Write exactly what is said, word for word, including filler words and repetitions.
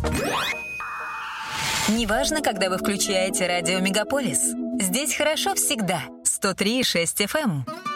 Неважно, когда вы включаете радио «Мегаполис». Здесь хорошо всегда. сто три и шесть эф эм.